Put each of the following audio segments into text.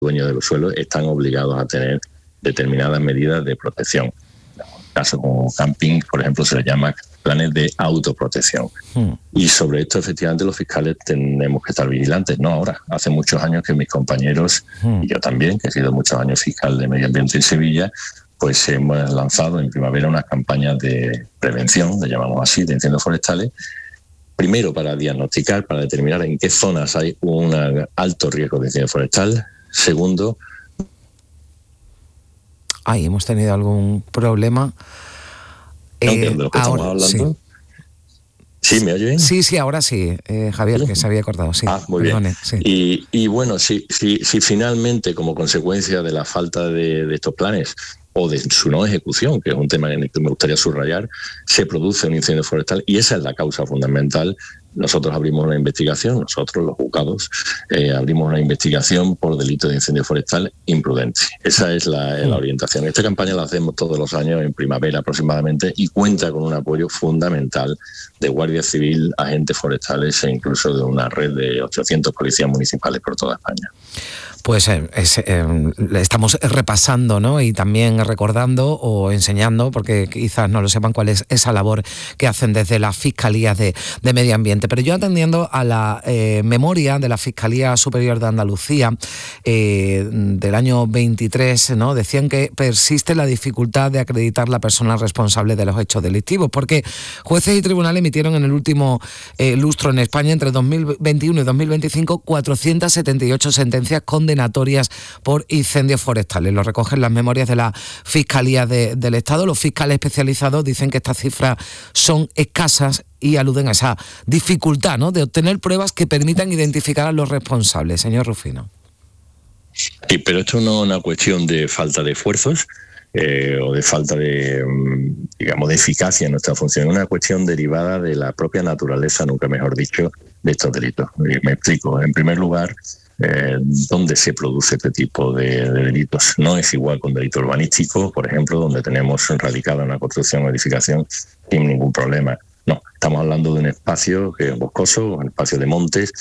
dueños de los suelos están obligados a tener determinadas medidas de protección. En el caso como camping, por ejemplo, se le llama planes de autoprotección. Y sobre esto, efectivamente, los fiscales tenemos que estar vigilantes. No ahora, hace muchos años que mis compañeros, y yo también, que he sido muchos años fiscal de medio ambiente en Sevilla, pues hemos lanzado en primavera unas campañas de prevención, le llamamos así, de incendios forestales. Primero, para diagnosticar, para determinar en qué zonas hay un alto riesgo de incendio forestal. Segundo... hemos tenido algún problema. ¿De lo que estamos hablando? ¿Sí me oye bien? Sí, ahora sí, Javier, que se había cortado. Sí. Muy Perdone, bien. Sí. Y bueno, si finalmente, como consecuencia de la falta de estos planes o de su no ejecución, que es un tema en el que me gustaría subrayar, se produce un incendio forestal y esa es la causa fundamental, nosotros abrimos una investigación, nosotros los juzgados, abrimos una investigación por delito de incendio forestal imprudente. Esa es la orientación. Esta campaña la hacemos todos los años en primavera aproximadamente y cuenta con un apoyo fundamental de Guardia Civil, agentes forestales e incluso de una red de 800 policías municipales por toda España. Pues estamos repasando, ¿no? Y también recordando o enseñando, porque quizás no lo sepan, cuál es esa labor que hacen desde las Fiscalías de Medio Ambiente. Pero yo, atendiendo a la memoria de la Fiscalía Superior de Andalucía del año 23, ¿no? Decían que persiste la dificultad de acreditar la persona responsable de los hechos delictivos, porque jueces y tribunales emitieron en el último lustro en España, entre 2021 y 2025, 478 sentencias condenatorias por incendios forestales. Lo recogen las memorias de la Fiscalía del Estado. Los fiscales especializados dicen que estas cifras son escasas y aluden a esa dificultad, ¿no?, de obtener pruebas que permitan identificar a los responsables. Señor Rufino. Sí, pero esto no es una cuestión de falta de esfuerzos o de falta de, de eficacia en nuestra función. Es una cuestión derivada de la propia naturaleza, nunca mejor dicho, de estos delitos. Me explico. En primer lugar, ¿dónde se produce este tipo de delitos? No es igual con delitos urbanísticos, por ejemplo, donde tenemos radicada una construcción o edificación sin ningún problema. No, estamos hablando de un espacio que es boscoso, un espacio de montes,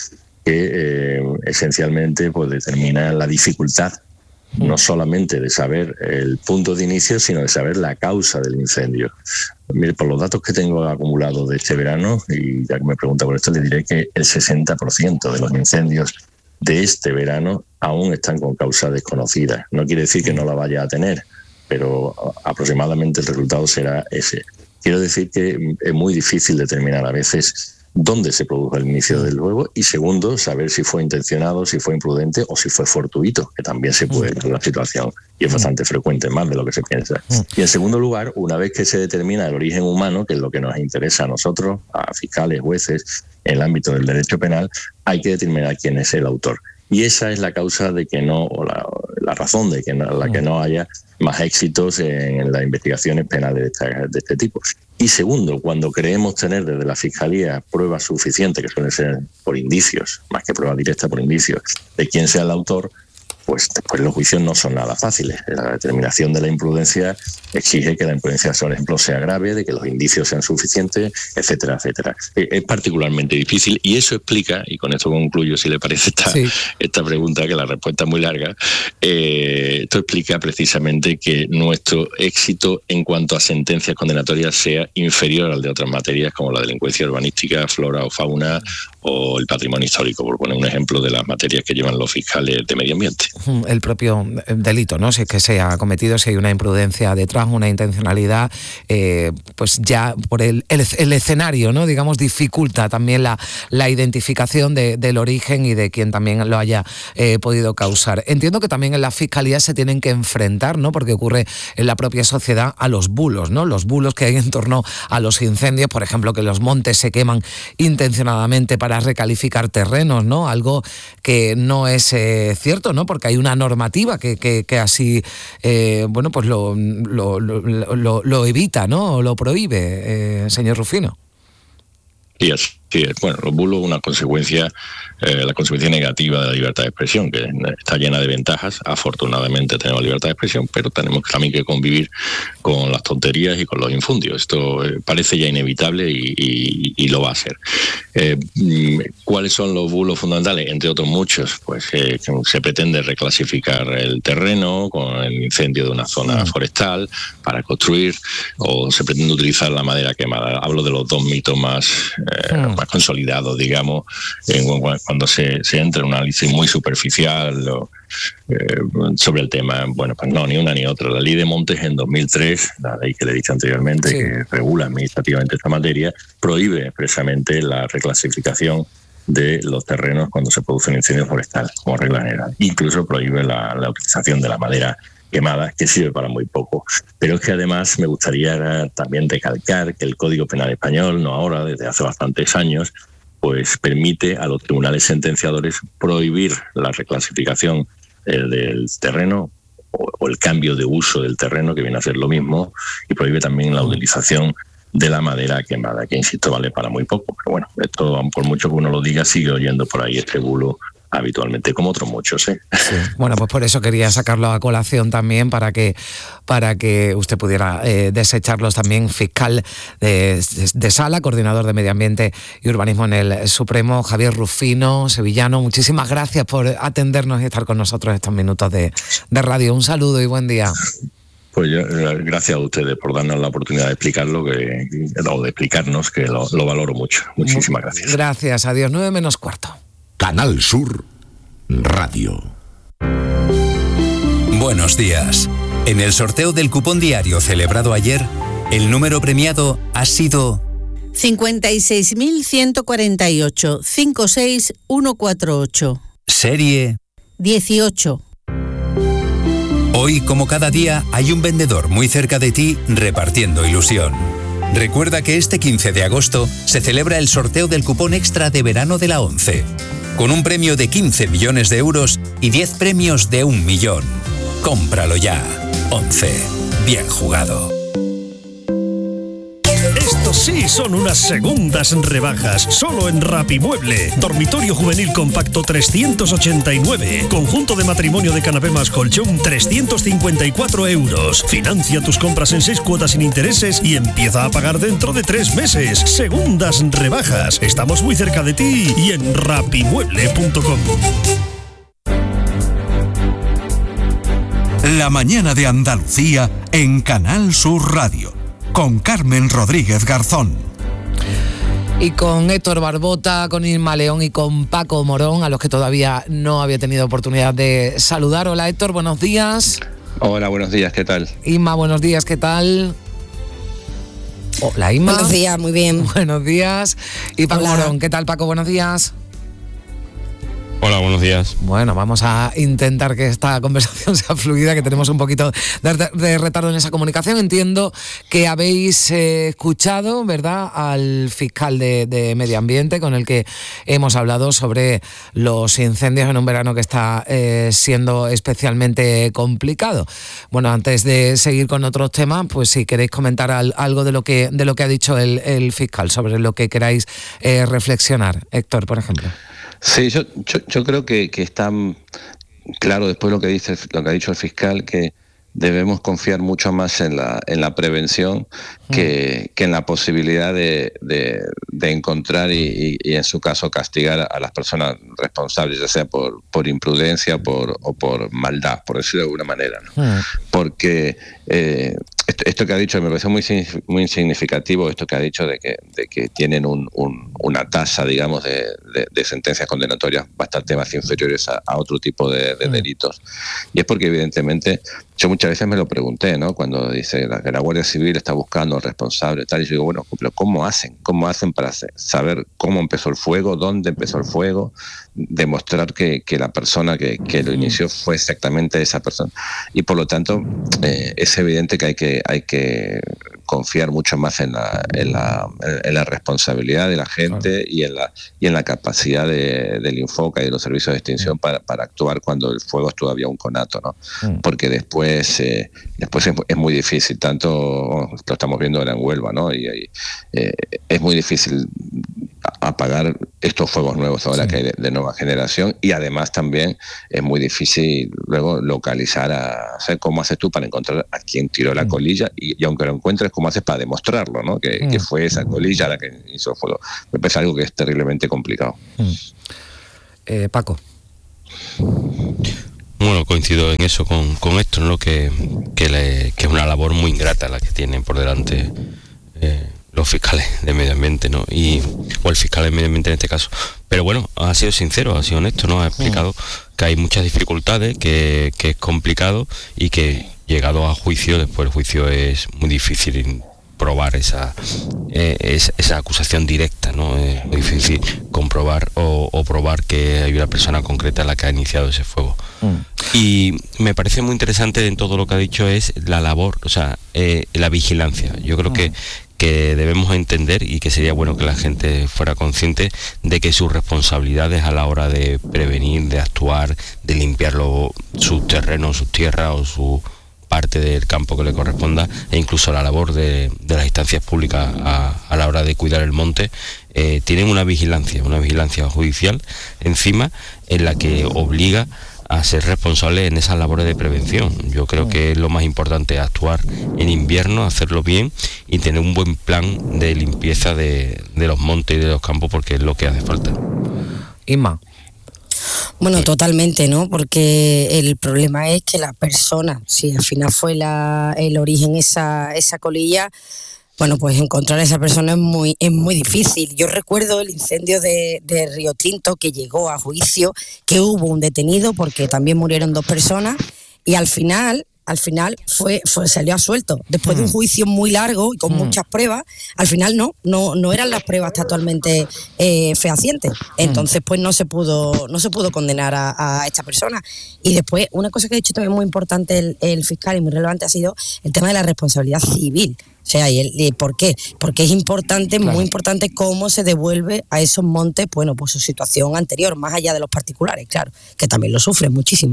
que esencialmente pues determina la dificultad no solamente de saber el punto de inicio, sino de saber la causa del incendio. Mire, por los datos que tengo acumulados de este verano, y ya que me pregunta por esto, le diré que el 60% de los incendios de este verano aún están con causa desconocida. No quiere decir que no la vaya a tener, pero aproximadamente el resultado será ese. Quiero decir que es muy difícil determinar a veces dónde se produjo el inicio del fuego y, segundo, saber si fue intencionado, si fue imprudente o si fue fortuito, que también se puede dar la situación y es bastante frecuente, más de lo que se piensa. Y en segundo lugar, una vez que se determina el origen humano, que es lo que nos interesa a nosotros, a fiscales, jueces, en el ámbito del derecho penal, hay que determinar quién es el autor. Y esa es la causa de que no, o la razón de que no haya más éxitos en las investigaciones penales de este tipo. Y segundo, cuando creemos tener desde la Fiscalía pruebas suficientes, que suelen ser por indicios, más que pruebas directas, por indicios, de quién sea el autor, pues después los juicios no son nada fáciles. La determinación de la imprudencia exige que la imprudencia, por ejemplo, sea grave, de que los indicios sean suficientes, etcétera, etcétera. Es particularmente difícil y eso explica, y con esto concluyo, si le parece esta pregunta, que la respuesta es muy larga, esto explica precisamente que nuestro éxito en cuanto a sentencias condenatorias sea inferior al de otras materias como la delincuencia urbanística, flora o fauna o el patrimonio histórico, por poner un ejemplo de las materias que llevan los fiscales de medio ambiente. El propio delito, ¿no? Si es que se ha cometido, si hay una imprudencia detrás, una intencionalidad, pues ya por el escenario, ¿no?, digamos, dificulta también la identificación del origen y de quien también lo haya podido causar. Entiendo que también en la Fiscalía se tienen que enfrentar, ¿no?, porque ocurre en la propia sociedad, a los bulos, ¿no? Los bulos que hay en torno a los incendios, por ejemplo, que los montes se queman intencionadamente para recalificar terrenos, ¿no? Algo que no es cierto, ¿no? Porque hay una normativa que así, pues lo evita, ¿no? O lo prohíbe, señor Rufino. Yes. Sí, bueno, los bulos una consecuencia, la consecuencia negativa de la libertad de expresión, que está llena de ventajas. Afortunadamente tenemos libertad de expresión, pero tenemos también que convivir con las tonterías y con los infundios. Esto parece ya inevitable y lo va a ser. ¿Cuáles son los bulos fundamentales? Entre otros muchos, pues se pretende reclasificar el terreno con el incendio de una zona forestal para construir, o se pretende utilizar la madera quemada. Hablo de los dos mitos más consolidados, digamos, cuando se entra en un análisis muy superficial sobre el tema. Bueno, pues no, ni una ni otra. La ley de montes en 2003, la ley que le he dicho anteriormente, sí, que regula administrativamente esta materia, prohíbe expresamente la reclasificación de los terrenos cuando se produce un incendio forestal, como regla general. Incluso prohíbe la utilización de la madera quemada, que sirve para muy poco. Pero es que además me gustaría también recalcar que el Código Penal español, no ahora, desde hace bastantes años, pues permite a los tribunales sentenciadores prohibir la reclasificación del terreno o el cambio de uso del terreno, que viene a ser lo mismo, y prohíbe también la utilización de la madera quemada, que insisto vale para muy poco. Pero bueno, esto, por mucho que uno lo diga, sigue oyendo por ahí este bulo habitualmente, como otros muchos. Sí. Bueno, pues por eso quería sacarlo a colación también, para que usted pudiera desecharlos también. Fiscal de Sala, coordinador de Medio Ambiente y Urbanismo en el Supremo, Javier Rufino, sevillano, muchísimas gracias por atendernos y estar con nosotros estos minutos de radio. Un saludo y buen día. Pues gracias a ustedes por darnos la oportunidad de explicarlo, o de explicarnos, que lo valoro mucho. Muchísimas gracias. Gracias, adiós. 9:45. Canal Sur Radio. Buenos días. En el sorteo del cupón diario celebrado ayer, el número premiado ha sido 56.148 56148. Serie 18. Hoy, como cada día, hay un vendedor muy cerca de ti repartiendo ilusión. Recuerda que este 15 de agosto se celebra el sorteo del cupón extra de verano de la ONCE, con un premio de 15 millones de euros y 10 premios de 1 millón. Cómpralo ya. ONCE. Bien jugado. Estos sí son unas segundas rebajas, solo en Rapimueble. Dormitorio juvenil compacto 389. Conjunto de matrimonio de canapé más colchón 354 euros. Financia tus compras en 6 cuotas sin intereses y empieza a pagar dentro de 3 meses. Segundas rebajas. Estamos muy cerca de ti y en rapimueble.com. La mañana de Andalucía en Canal Sur Radio, con Carmen Rodríguez Garzón. Y con Héctor Barbota, con Irma León y con Paco Morón, a los que todavía no había tenido oportunidad de saludar. Hola Héctor, buenos días. Hola, buenos días, ¿qué tal? Irma, buenos días, ¿qué tal? Hola Irma. Buenos días, muy bien. Buenos días. Y Paco Hola. Morón, ¿qué tal Paco? Buenos días. Hola, buenos días. Bueno, vamos a intentar que esta conversación sea fluida, que tenemos un poquito de retardo en esa comunicación. Entiendo que habéis escuchado, ¿verdad?, al fiscal de Medio Ambiente, con el que hemos hablado sobre los incendios en un verano que está siendo especialmente complicado. Bueno, antes de seguir con otros temas, pues si queréis comentar algo de lo que ha dicho el fiscal, sobre lo que queráis reflexionar. Héctor, por ejemplo. Sí, yo creo que está claro después lo que ha dicho el fiscal, que debemos confiar mucho más en la prevención que en la posibilidad de encontrar y en su caso castigar a las personas responsables, ya sea por imprudencia o por maldad, por decirlo de alguna manera, ¿no? Porque esto que ha dicho me parece muy significativo, esto que ha dicho de que tienen una tasa, digamos, de sentencias condenatorias bastante más inferiores a otro tipo de delitos. Y es porque evidentemente, yo muchas veces me lo pregunté, ¿no?, cuando dice que la Guardia Civil está buscando responsable, tal, y yo digo, bueno, pero ¿cómo hacen para saber cómo empezó el fuego, dónde empezó el fuego, demostrar que la persona que lo inició fue exactamente esa persona? Y por lo tanto es evidente que hay que confiar mucho más en la responsabilidad de la gente, claro, y en la capacidad del Infoca y de los servicios de extinción para actuar cuando el fuego es todavía un conato, ¿no? Porque después es muy difícil, tanto lo estamos viendo ahora en Huelva, ¿no? Y es muy difícil apagar estos fuegos nuevos ahora que hay de nueva generación, y además también es muy difícil luego localizar cómo haces tú para encontrar a quien tiró la colilla, y aunque lo encuentres, cómo haces para demostrarlo, ¿no? Que fue esa colilla la que hizo el fuego. Me parece algo que es terriblemente complicado. Paco. Bueno, coincido en eso con esto, ¿no? Que es una labor muy ingrata la que tienen por delante los fiscales de medio ambiente, ¿no? O el fiscal de medio ambiente en este caso. Pero bueno, ha sido sincero, ha sido honesto, ¿no? Ha explicado que hay muchas dificultades, que es complicado, y que llegado a juicio, después el juicio es muy difícil probar esa acusación directa, ¿no? Es muy difícil comprobar o probar que hay una persona concreta la que ha iniciado ese fuego. Y me parece muy interesante en todo lo que ha dicho es la labor, o sea, la vigilancia. Yo creo que debemos entender, y que sería bueno que la gente fuera consciente de que sus responsabilidades a la hora de prevenir, de actuar, de limpiar sus terrenos, sus tierras o su parte del campo que le corresponda, e incluso la labor de las instancias públicas a la hora de cuidar el monte, tienen una vigilancia judicial encima, en la que obliga a ser responsable en esas labores de prevención. Yo creo que es lo más importante, actuar en invierno, hacerlo bien y tener un buen plan de limpieza de los montes y de los campos, porque es lo que hace falta. Inma. Bueno, totalmente, ¿no? Porque el problema es que la persona, si al final fue el origen esa colilla, bueno, pues encontrar a esa persona es muy difícil. Yo recuerdo el incendio de Río Tinto, que llegó a juicio, que hubo un detenido porque también murieron 2 personas, y al final salió absuelto. Después de un juicio muy largo y con muchas pruebas, al final no eran las pruebas totalmente fehacientes. Entonces, pues no se pudo condenar a esta persona. Y después, una cosa que ha dicho también muy importante el fiscal y muy relevante ha sido el tema de la responsabilidad civil. O sea, ¿por qué? Porque es importante, claro, muy importante cómo se devuelve a esos montes, bueno, pues su situación anterior, más allá de los particulares, claro, que también lo sufren muchísimo.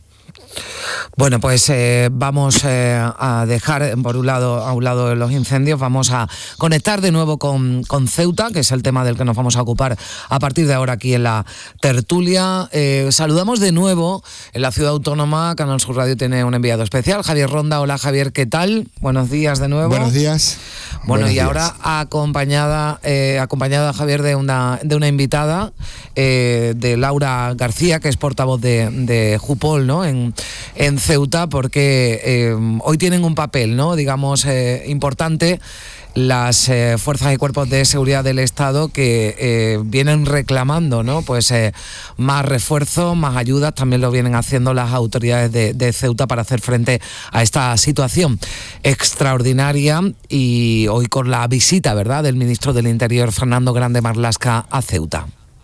Bueno, pues vamos a dejar a un lado los incendios, vamos a conectar de nuevo con Ceuta, que es el tema del que nos vamos a ocupar a partir de ahora aquí en la tertulia. Saludamos de nuevo en la ciudad autónoma. Canal Sur Radio tiene un enviado especial, Javier Ronda. Hola, Javier, ¿qué tal? Buenos días de nuevo. Buenos días. Bueno, Buenos y días. ahora acompañada Javier de una invitada, de Laura García, que es portavoz de Jupol, ¿no? En Ceuta, porque hoy tienen un papel, ¿no? Digamos, importante las fuerzas y cuerpos de seguridad del Estado, que vienen reclamando, ¿no? Pues más refuerzos, más ayudas. También lo vienen haciendo las autoridades de Ceuta para hacer frente a esta situación extraordinaria, y hoy con la visita, ¿verdad?, del ministro del Interior, Fernando Grande Marlaska, a Ceuta.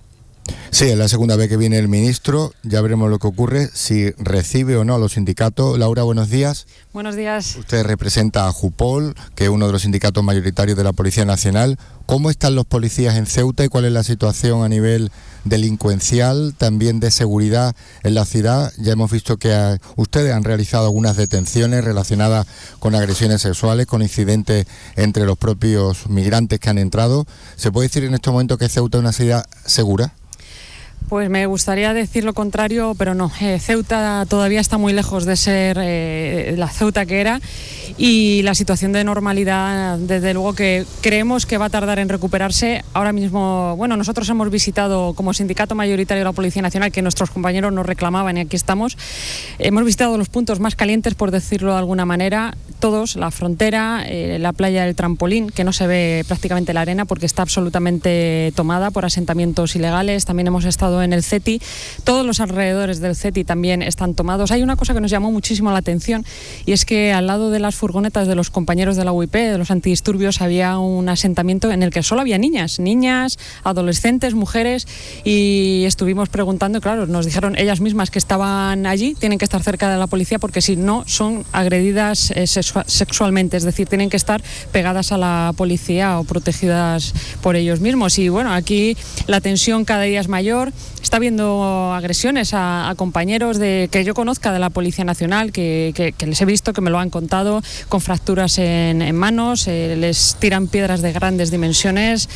Sí, es la segunda vez que viene el ministro, ya veremos lo que ocurre, si recibe o no a los sindicatos. Laura, buenos días. Buenos días. Usted representa a Jupol, que es uno de los sindicatos mayoritarios de la Policía Nacional. ¿Cómo están los policías en Ceuta y cuál es la situación a nivel delincuencial, también de seguridad en la ciudad? Ya hemos visto que ustedes han realizado algunas detenciones relacionadas con agresiones sexuales, con incidentes entre los propios migrantes que han entrado. ¿Se puede decir en este momento que Ceuta es una ciudad segura? Pues me gustaría decir lo contrario, pero no. Ceuta todavía está muy lejos de ser la Ceuta que era, y la situación de normalidad, desde luego que creemos que va a tardar en recuperarse. Ahora mismo, bueno, nosotros hemos visitado como sindicato mayoritario de la Policía Nacional, que nuestros compañeros nos reclamaban, y aquí estamos. Hemos visitado los puntos más calientes, por decirlo de alguna manera, todos: la frontera, la playa del Trampolín, que no se ve prácticamente la arena porque está absolutamente tomada por asentamientos ilegales. También hemos estado en el CETI, todos los alrededores del CETI también están tomados. Hay una cosa que nos llamó muchísimo la atención, y es que al lado de las furgonetas de los compañeros de la UIP, de los antidisturbios, había un asentamiento en el que solo había niñas, adolescentes, mujeres, y estuvimos preguntando, claro, nos dijeron ellas mismas que estaban allí, tienen que estar cerca de la policía porque si no son agredidas sexualmente, es decir, tienen que estar pegadas a la policía o protegidas por ellos mismos. Y bueno, aquí la tensión cada día es mayor. está habiendo agresiones a compañeros que yo conozca de la Policía Nacional, que les he visto, que me lo han contado, con fracturas en manos, les tiran piedras de grandes dimensiones,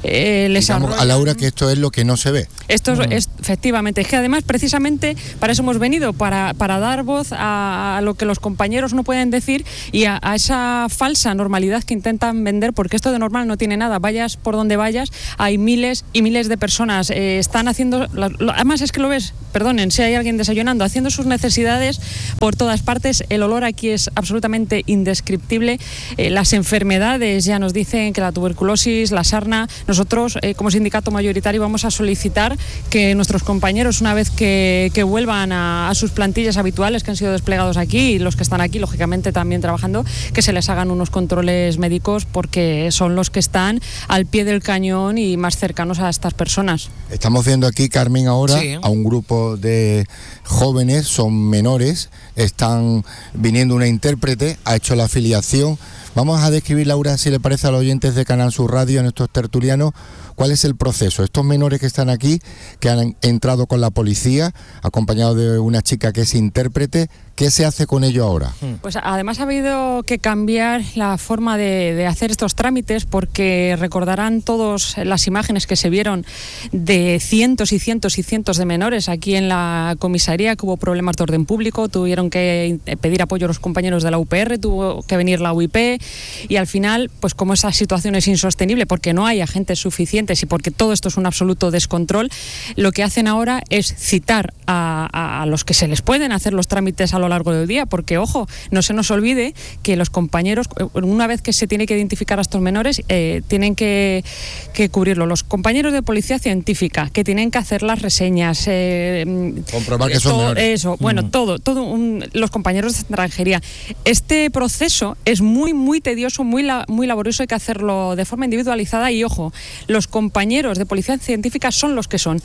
les digamos, a Laura, que esto es lo que no se ve. Esto es, efectivamente, es que además precisamente para eso hemos venido, para dar voz a lo que los compañeros no pueden decir y a esa falsa normalidad que intentan vender, porque esto de normal no tiene nada. Vayas por donde vayas, hay miles y miles de personas, están haciendo, además es que lo ves, perdonen, si hay alguien desayunando, haciendo sus necesidades por todas partes. El olor aquí es absolutamente indescriptible. Las enfermedades ya nos dicen que la tuberculosis, la sarna. Nosotros, como sindicato mayoritario, vamos a solicitar que nuestros compañeros, una vez que vuelvan a sus plantillas habituales que han sido desplegados aquí, y los que están aquí, lógicamente, también trabajando, que se les hagan unos controles médicos, porque son los que están al pie del cañón y más cercanos a estas personas. Estamos viendo aquí, Carmen, ahora a un grupo de jóvenes, son menores, están viniendo una intérprete, ha hecho la afiliación. Vamos a describir, Laura, si le parece a los oyentes de Canal Sur Radio, a nuestros tertulianos, cuál es el proceso. Estos menores que están aquí, que han entrado con la policía, acompañados de una chica que es intérprete, ¿qué se hace con ello ahora? Pues además ha habido que cambiar la forma de hacer estos trámites, porque recordarán todos las imágenes que se vieron de cientos y cientos y cientos de menores aquí en la comisaría, que hubo problemas de orden público, tuvieron que pedir apoyo a los compañeros de la UPR, tuvo que venir la UIP, y al final, pues como esa situación es insostenible porque no hay agentes suficientes y porque todo esto es un absoluto descontrol, lo que hacen ahora es citar a los que se les pueden hacer los trámites a lo largo del día, porque ojo, no se nos olvide que los compañeros, una vez que se tiene que identificar a estos menores, tienen que cubrirlo. Los compañeros de policía científica, que tienen que hacer las reseñas, comprobar que son menores. Eso, bueno, los compañeros de extranjería. Este proceso es muy tedioso, muy laborioso, hay que hacerlo de forma individualizada y ojo, los compañeros de policía científica son los que son.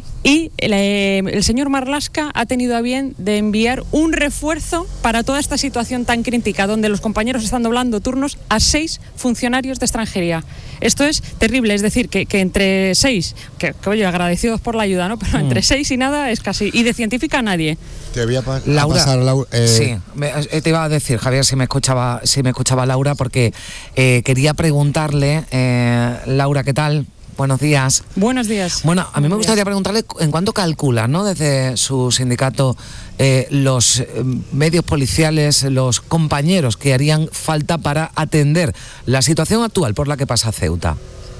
Y el señor Marlaska ha tenido a bien de enviar un refuerzo para toda esta situación tan crítica, donde los compañeros están doblando turnos a 6 funcionarios de extranjería. Esto es terrible, es decir, que entre 6, que oye, agradecidos por la ayuda, ¿no? Pero entre 6 y nada es casi, y de científica nadie. Te voy a Laura, pasar, Laura. Sí, te iba a decir, Javier, si me escuchaba Laura, porque quería preguntarle, Laura, ¿qué tal? Buenos días. Buenos días. Bueno, a mí me gustaría preguntarle en cuánto calcula, ¿no?, desde su sindicato, los medios policiales, los compañeros que harían falta para atender la situación actual por la que pasa Ceuta.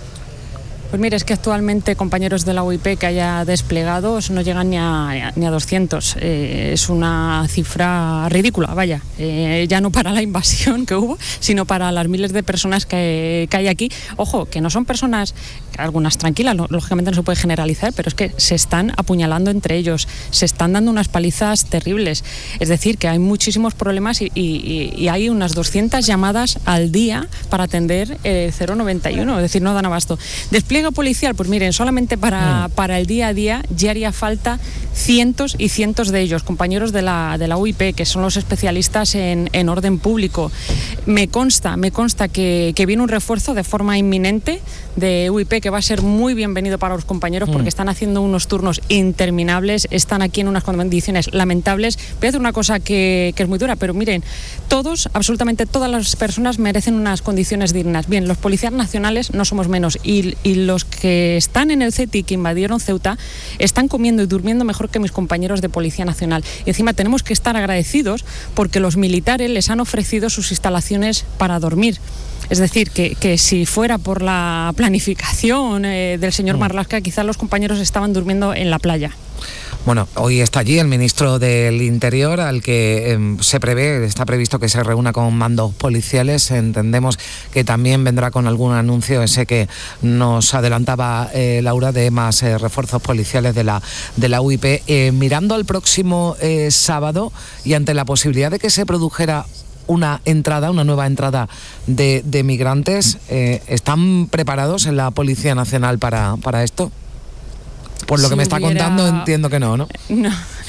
Pues mire, es que actualmente compañeros de la UIP que haya desplegado no llegan ni a 200. Es una cifra ridícula, vaya. Ya no para la invasión que hubo, sino para las miles de personas que hay aquí. Ojo, que no son personas, algunas tranquilas, lógicamente no se puede generalizar, pero es que se están apuñalando entre ellos, se están dando unas palizas terribles. Es decir, que hay muchísimos problemas y hay unas 200 llamadas al día para atender el 091, es decir, no dan abasto. Despliegue policial, pues miren, solamente para el día a día ya haría falta cientos y cientos de ellos, compañeros de la UIP, que son los especialistas en orden público. Me consta que viene un refuerzo de forma inminente de UIP, que va a ser muy bienvenido para los compañeros, porque están haciendo unos turnos interminables, están aquí en unas condiciones lamentables. Voy a hacer una cosa que es muy dura, pero miren, absolutamente todas las personas merecen unas condiciones dignas. Bien, los policías nacionales no somos menos, y los que están en el CETI, que invadieron Ceuta, están comiendo y durmiendo mejor que mis compañeros de Policía Nacional. Y encima tenemos que estar agradecidos porque los militares les han ofrecido sus instalaciones para dormir. Es decir, que si fuera por la planificación del señor Marlaska, quizás los compañeros estaban durmiendo en la playa. Bueno, hoy está allí el ministro del Interior, al que está previsto que se reúna con mandos policiales. Entendemos que también vendrá con algún anuncio ese que nos adelantaba Laura, de más refuerzos policiales de la UIP. Mirando al próximo sábado, y ante la posibilidad de que se produjera una nueva entrada de migrantes, ¿están preparados en la Policía Nacional para esto? Por lo que me está contando, entiendo que no. No,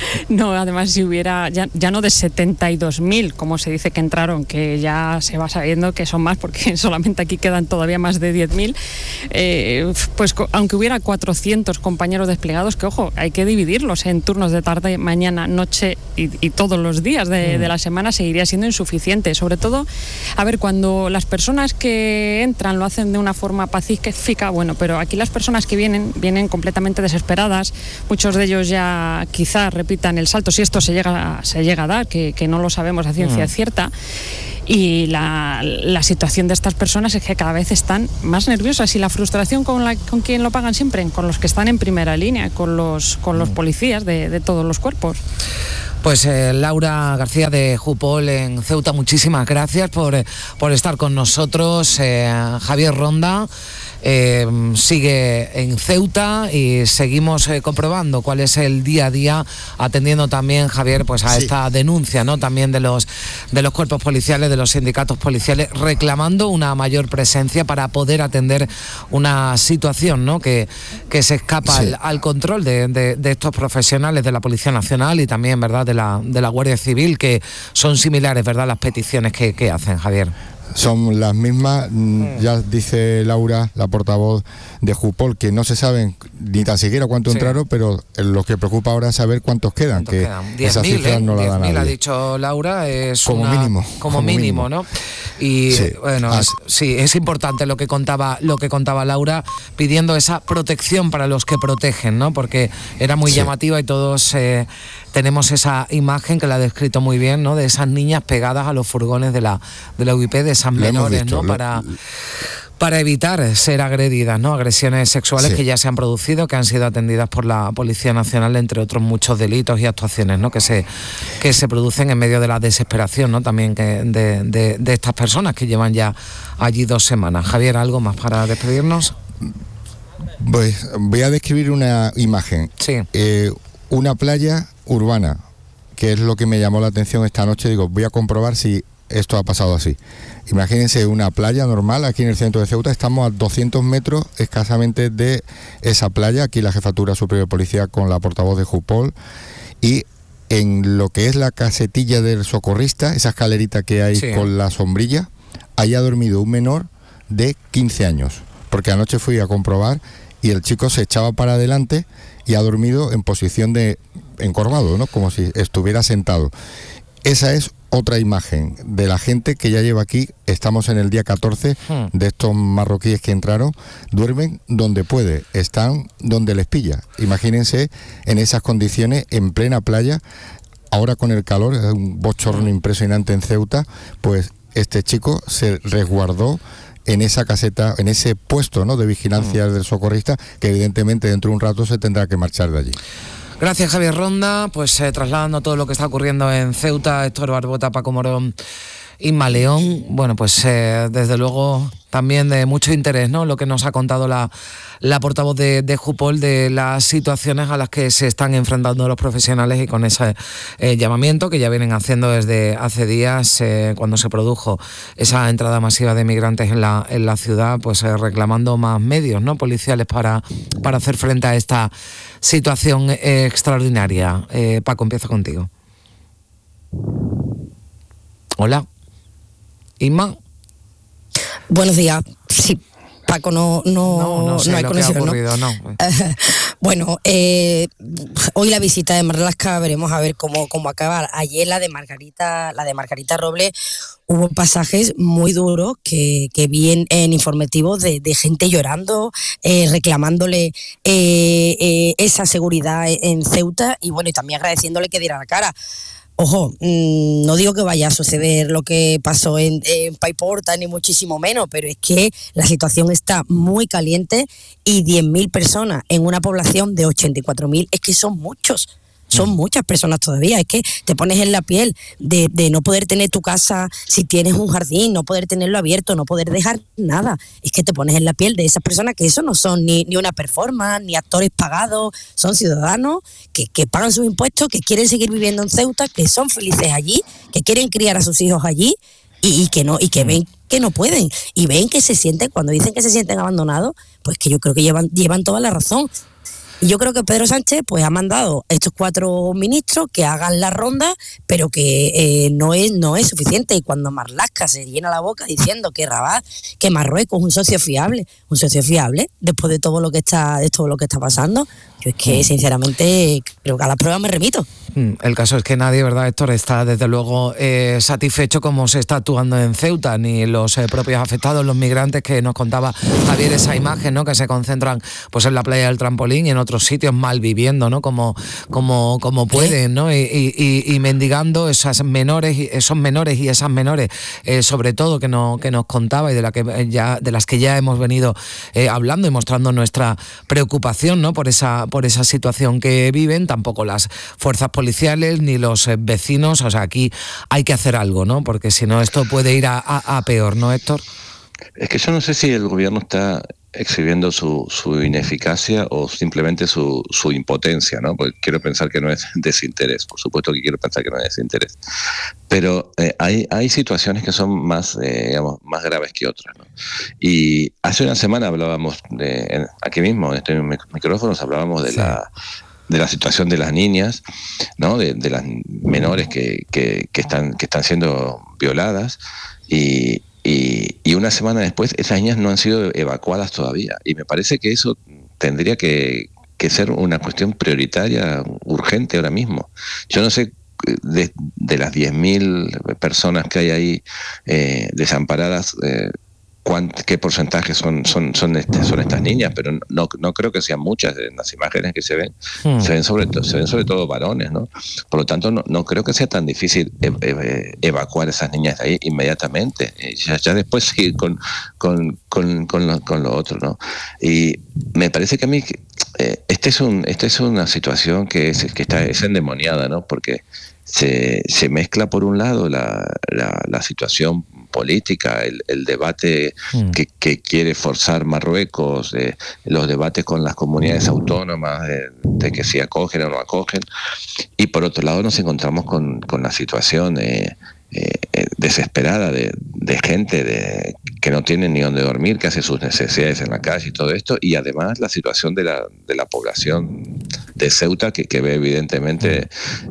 No, además si hubiera, ya no de 72.000, como se dice que entraron, que ya se va sabiendo que son más, porque solamente aquí quedan todavía más de 10.000, pues aunque hubiera 400 compañeros desplegados, que ojo, hay que dividirlos en turnos de tarde, mañana, noche y todos los días de la semana, seguiría siendo insuficiente. Sobre todo, a ver, cuando las personas que entran lo hacen de una forma pacífica, bueno, pero aquí las personas que vienen completamente desesperadas, muchos de ellos ya quizás repitan el salto, si esto se llega a dar, que no lo sabemos a ciencia cierta. Y la situación de estas personas es que cada vez están más nerviosas, y la frustración con quien lo pagan siempre, con los que están en primera línea, con los policías de todos los cuerpos. Pues Laura García de Jupol en Ceuta, muchísimas gracias por estar con nosotros. Javier Ronda sigue en Ceuta y seguimos comprobando cuál es el día a día, atendiendo también, Javier, pues a esta denuncia, ¿no?, también de los cuerpos policiales, de los sindicatos policiales, reclamando una mayor presencia para poder atender una situación, ¿no?, que se escapa al control de estos profesionales de la Policía Nacional y también, ¿verdad?, de la Guardia Civil, que son similares, ¿verdad?, las peticiones que hacen, Javier. Son las mismas, ya dice Laura, la portavoz de Jupol, que no se saben ni tan siquiera cuántos entraron, pero lo que preocupa ahora es saber cuántos quedan, que 10.000, esa cifra no la da nadie. Ha dicho Laura, es como mínimo, ¿no? Y bueno, es importante lo que contaba Laura, pidiendo esa protección para los que protegen, ¿no? Porque era muy llamativa y todos tenemos esa imagen que la ha descrito muy bien, ¿no?, de esas niñas pegadas a los furgones de la UIP, de esas menores, ¿no?, para evitar ser agredidas, ¿no?, agresiones sexuales que ya se han producido, que han sido atendidas por la Policía Nacional, entre otros muchos delitos y actuaciones, ¿no?, que se producen en medio de la desesperación, ¿no?, también de estas personas que llevan ya allí 2 semanas. Javier, ¿algo más para despedirnos? Pues voy a describir una imagen. Una playa urbana, que es lo que me llamó la atención esta noche. Digo, voy a comprobar si esto ha pasado así. Imagínense una playa normal aquí en el centro de Ceuta. Estamos a 200 metros escasamente de esa playa. Aquí la Jefatura Superior de Policía con la portavoz de Jupol. Y en lo que es la casetilla del socorrista, esa escalerita que hay con la sombrilla, ahí ha dormido un menor de 15 años. Porque anoche fui a comprobar y el chico se echaba para adelante y ha dormido en posición de encorvado, ¿no?, como si estuviera sentado. Esa es otra imagen de la gente que ya lleva aquí. Estamos en el día 14 de estos marroquíes que entraron. Duermen donde puede, están donde les pilla. Imagínense en esas condiciones, en plena playa. Ahora con el calor, es un bochorno impresionante en Ceuta, pues este chico se resguardó en esa caseta, en ese puesto, ¿no?, de vigilancia del socorrista, que evidentemente dentro de un rato se tendrá que marchar de allí. Gracias, Javier Ronda. Pues trasladando todo lo que está ocurriendo en Ceuta, Héctor Barbota, Paco Morón, Inma León. Bueno, pues desde luego también de mucho interés, ¿no?, lo que nos ha contado la portavoz de Jupol, de las situaciones a las que se están enfrentando los profesionales, y con ese llamamiento que ya vienen haciendo desde hace días, cuando se produjo esa entrada masiva de migrantes en la ciudad, pues reclamando más medios, ¿no?, policiales para hacer frente a esta situación extraordinaria. Paco, empiezo contigo. Hola. Inma. Buenos días. Sí, Paco no sé hay lo conexión, que ha ocurrido, ¿no? Bueno, hoy la visita de Marlaska, veremos a ver cómo acaba. Ayer la de Margarita Robles, hubo pasajes muy duros que vi en informativos de gente llorando, reclamándole esa seguridad en Ceuta, y bueno, y también agradeciéndole que diera la cara. Ojo, no digo que vaya a suceder lo que pasó en Paiporta, ni muchísimo menos, pero es que la situación está muy caliente, y 10.000 personas en una población de 84.000 es que son muchos. Son muchas personas todavía. Es que te pones en la piel de no poder tener tu casa, si tienes un jardín, no poder tenerlo abierto, no poder dejar nada. Es que te pones en la piel de esas personas que eso no son ni una performance, ni actores pagados, son ciudadanos que pagan sus impuestos, que quieren seguir viviendo en Ceuta, que son felices allí, que quieren criar a sus hijos allí, y que ven que no pueden, y ven que se sienten, cuando dicen que se sienten abandonados, pues que yo creo que llevan toda la razón. Y yo creo que Pedro Sánchez pues ha mandado a estos 4 ministros que hagan la ronda, pero que no es suficiente. Y cuando Marlaska se llena la boca diciendo que Rabat, que Marruecos es un socio fiable después de todo lo que está pasando, yo es que sinceramente creo que a las pruebas me remito. El caso es que nadie, ¿verdad, Héctor?, está desde luego satisfecho como se está actuando en Ceuta, ni los propios afectados, los migrantes que nos contaba Javier, esa imagen, ¿no?, que se concentran pues en la playa del Trampolín y en otros sitios mal viviendo, ¿no?, como pueden, ¿no?, y mendigando esos menores y esas menores, sobre todo que nos contaba y de las que ya hemos venido hablando y mostrando nuestra preocupación, ¿no?, por esa situación que viven. Tampoco las fuerzas policiales ni los vecinos, o sea, aquí hay que hacer algo, ¿no?, porque si no esto puede ir a peor, ¿no, Héctor? Es que yo no sé si el gobierno está exhibiendo su ineficacia o simplemente su impotencia, ¿no? Porque quiero pensar que no es desinterés, por supuesto que quiero pensar que no es desinterés, pero hay situaciones que son más graves que otras, ¿no? Y hace una semana hablábamos aquí mismo en este micrófono hablábamos de la situación de las niñas, ¿no?, de las menores que están siendo violadas, y una semana después esas niñas no han sido evacuadas todavía, y me parece que eso tendría que ser una cuestión prioritaria, urgente ahora mismo. Yo no sé de las 10.000 personas que hay ahí desamparadas, qué porcentaje son estas niñas, pero no creo que sean muchas. En las imágenes que se ven sobre todo varones, ¿no? Por lo tanto, no creo que sea tan difícil evacuar esas niñas de ahí inmediatamente. Ya después seguir con lo otro, ¿no? Y me parece que a mí esta es una situación que es endemoniada, ¿no? Porque se mezcla por un lado la situación política, el debate que quiere forzar Marruecos, los debates con las comunidades autónomas de que si acogen o no acogen, y por otro lado nos encontramos con la situación desesperada de gente que no tiene ni dónde dormir, que hace sus necesidades en la calle y todo esto, y además la situación de la población de Ceuta que ve evidentemente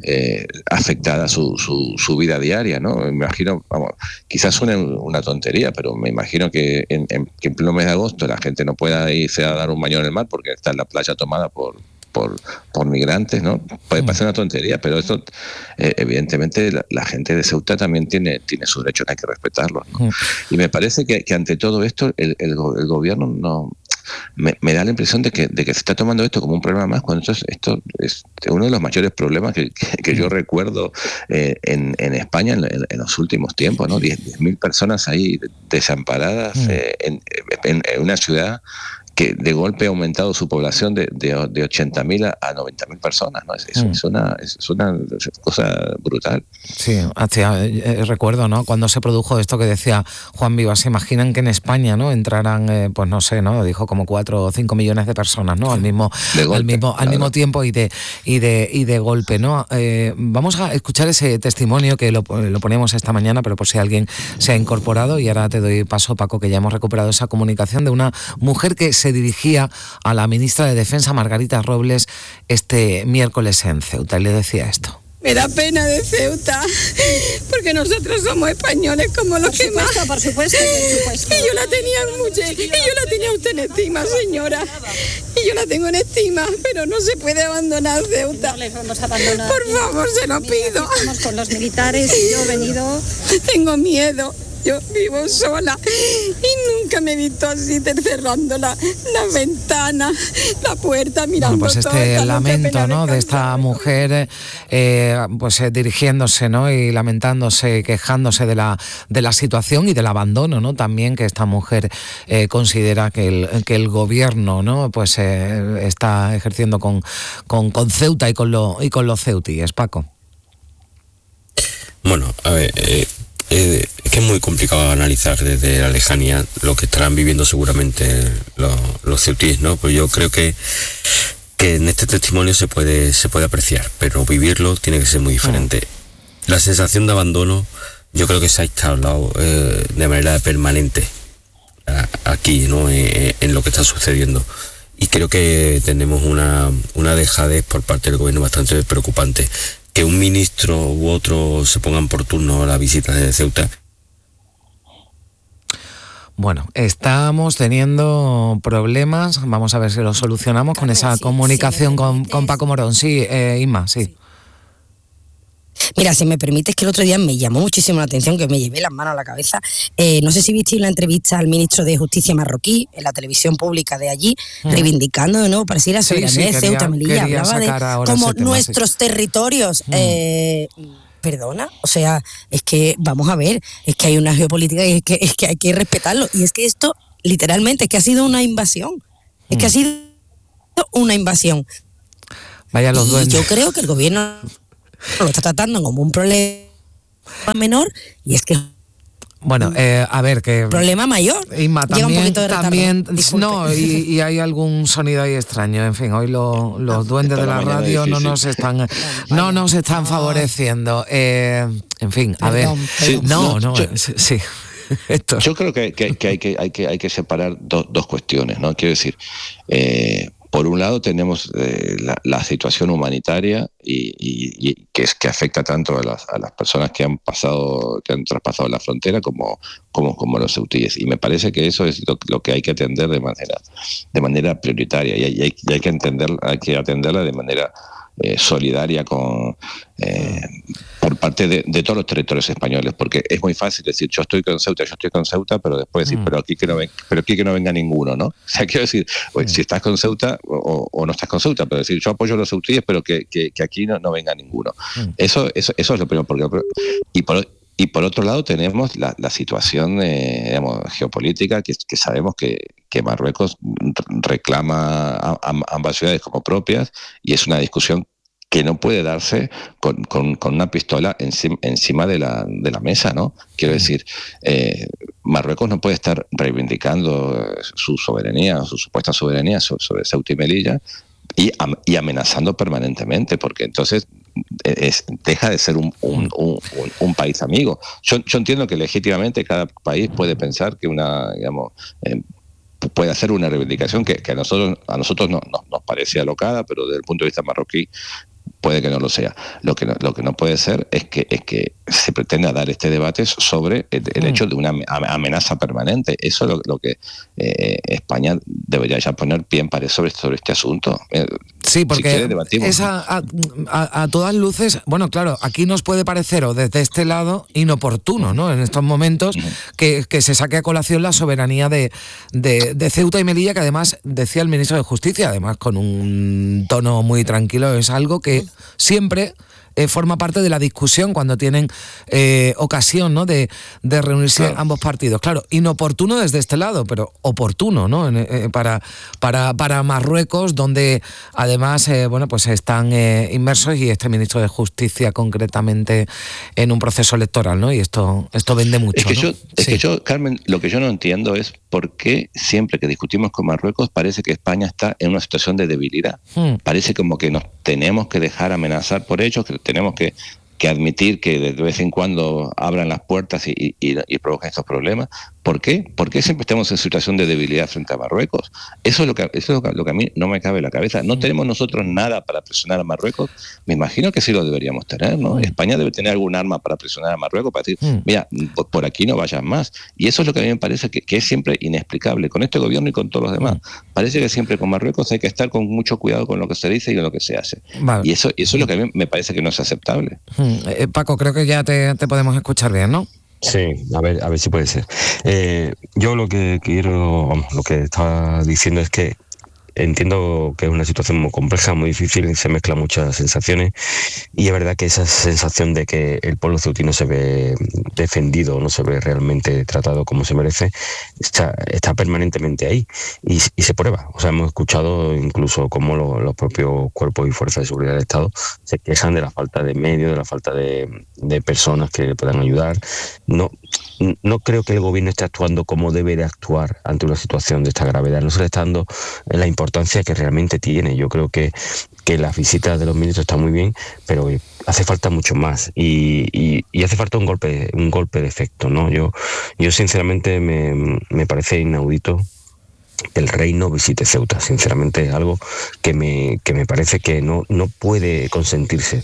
afectada su vida diaria, ¿no? Me imagino, quizás suene una tontería, pero me imagino que en pleno mes de agosto la gente no pueda irse a dar un baño en el mar porque está en la playa tomada por migrantes, ¿no? Puede parecer una tontería, pero esto evidentemente la gente de Ceuta también tiene sus derechos, hay que respetarlos, ¿no? Y me parece que ante todo esto el gobierno no me da la impresión de que se está tomando esto como un problema más, cuando esto es uno de los mayores problemas que yo recuerdo en España en los últimos tiempos, ¿no? 10.000 personas ahí desamparadas en una ciudad que de golpe ha aumentado su población de 80.000 a 90.000 personas, ¿no? Es una cosa brutal. Sí, recuerdo, ¿no?, cuando se produjo esto que decía Juan Vivas, se imaginan que en España, ¿no?, entraran, pues no sé, ¿no?, dijo como 4 o 5 millones de personas, ¿no?, al mismo tiempo y de golpe, ¿no? Vamos a escuchar ese testimonio que lo ponemos esta mañana, pero por si alguien se ha incorporado, y ahora te doy paso, Paco, que ya hemos recuperado esa comunicación de una mujer que se dirigía a la ministra de Defensa, Margarita Robles, este miércoles en Ceuta, y le decía esto. Me da pena de Ceuta, porque nosotros somos españoles como los demás. Por supuesto. Y yo la tenía a usted en estima, señora. Y yo la tengo en estima, pero no se puede abandonar Ceuta. No les vamos a abandonar. Por favor, se lo pido. Estamos con los militares y yo he venido. Tengo miedo. Yo vivo sola y nunca me he visto así cerrando la ventana, la puerta, mirando todo. Bueno, pues este lamento, ¿no?, de esta mujer dirigiéndose, ¿no?, y lamentándose, quejándose de la situación y del abandono, ¿no?, también que esta mujer considera que el gobierno, ¿no?, pues está ejerciendo con Ceuta y con los ceutíes. Paco. Bueno, a ver, es que es muy complicado analizar desde la lejanía lo que estarán viviendo seguramente los ceutíes, ¿no? Pues yo creo que en este testimonio se puede apreciar, pero vivirlo tiene que ser muy diferente. La sensación de abandono yo creo que se ha instalado de manera permanente aquí, ¿no?, en lo que está sucediendo. y creo que tenemos una dejadez por parte del gobierno bastante preocupante. Que un ministro u otro se pongan por turno a la visita de Ceuta. Bueno, estamos teniendo problemas, vamos a ver si lo solucionamos con esa comunicación con Paco Morón. Sí, Inma, sí. Mira, si me permites, que el otro día me llamó muchísimo la atención, que me llevé las manos a la cabeza. No sé si visteis la entrevista al ministro de Justicia marroquí en la televisión pública de allí, reivindicando de nuevo, parecía la soberanía de Ceuta, Melilla, hablaba de como nuestros territorios. Perdona, o sea, es que, vamos a ver, es que hay una geopolítica y es que hay que respetarlo. Y es que esto, literalmente, es que ha sido una invasión. Es que ha sido una invasión. Vaya los duendes. Yo creo que el gobierno lo está tratando como un problema menor, y es que bueno, a ver, que problema mayor. Inma, llega un poquito de retardo. También no, y hay algún sonido ahí extraño. En fin, hoy los duendes de la radio no nos están favoreciendo. En fin, a ver. Sí. Esto. Yo creo que hay que separar dos cuestiones, ¿no? Quiero decir, por un lado tenemos la situación humanitaria y que afecta tanto a las personas que han traspasado la frontera como los ceutíes, y me parece que eso es lo que hay que atender de manera prioritaria, y hay que atenderla de manera solidaria por parte de todos los territorios españoles, porque es muy fácil decir yo estoy con Ceuta, pero después decir pero aquí que no venga ninguno, ¿no? O sea, quiero decir, si estás con Ceuta o no estás con Ceuta, pero decir yo apoyo a los ceutíes, pero que aquí no venga ninguno. Eso es lo primero, y por otro lado tenemos la situación geopolítica, que sabemos que Marruecos reclama a ambas ciudades como propias, y es una discusión que no puede darse con una pistola encima de la mesa, ¿no? Quiero decir, Marruecos no puede estar reivindicando su soberanía, su supuesta soberanía sobre Ceuta y Melilla, y amenazando permanentemente, porque entonces deja de ser un país amigo. Yo entiendo que legítimamente cada país puede pensar que puede hacer una reivindicación que a nosotros nos parece alocada, pero desde el punto de vista marroquí puede que no lo sea. Lo que no puede ser es que se pretenda dar este debate sobre el hecho de una amenaza permanente. Eso es lo que España debería ya poner pie en pared sobre este asunto. Sí, porque es a todas luces, bueno, claro, aquí nos puede parecer, o desde este lado, inoportuno, ¿no? En estos momentos, que se saque a colación la soberanía de Ceuta y Melilla, que además, decía el ministro de Justicia, además con un tono muy tranquilo, es algo que siempre forma parte de la discusión cuando tienen ocasión, ¿no?, de reunirse ambos partidos. Claro, inoportuno desde este lado, pero oportuno, ¿no?, para Marruecos, donde además pues están inmersos, y este ministro de Justicia concretamente en un proceso electoral, ¿no? Y esto vende mucho. Es que yo, Carmen, lo que yo no entiendo es por qué siempre que discutimos con Marruecos parece que España está en una situación de debilidad. Parece como que nos tenemos que dejar amenazar por ellos, que tenemos que admitir que de vez en cuando abran las puertas y provocan estos problemas. ¿Por qué? ¿Por qué siempre estamos en situación de debilidad frente a Marruecos? Eso es lo que a mí no me cabe en la cabeza. ¿No tenemos nosotros nada para presionar a Marruecos? Me imagino que sí lo deberíamos tener, ¿no? España debe tener algún arma para presionar a Marruecos, para decir, mira, por aquí no vayan más. Y eso es lo que a mí me parece que es siempre inexplicable con este gobierno y con todos los demás. Parece que siempre con Marruecos hay que estar con mucho cuidado con lo que se dice y con lo que se hace. Vale. Y eso es lo que a mí me parece que no es aceptable. Paco, creo que ya te podemos escuchar bien, ¿no? Sí, a ver si puede ser. Yo lo que estaba diciendo es que entiendo que es una situación muy compleja, muy difícil, se mezclan muchas sensaciones, y es verdad que esa sensación de que el pueblo ceutí no se ve defendido, no se ve realmente tratado como se merece, está permanentemente ahí y se prueba. O sea, hemos escuchado incluso cómo los propios cuerpos y fuerzas de seguridad del Estado se quejan de la falta de medios, de la falta de personas que puedan ayudar. No creo que el gobierno esté actuando como debe de actuar ante una situación de esta gravedad. No se le está dando la importancia que realmente tiene. Yo creo que las visitas de los ministros están muy bien, pero hace falta mucho más y hace falta un golpe de efecto, ¿no? Yo sinceramente me parece inaudito el rey no visite Ceuta. Sinceramente es algo que me parece que no puede consentirse.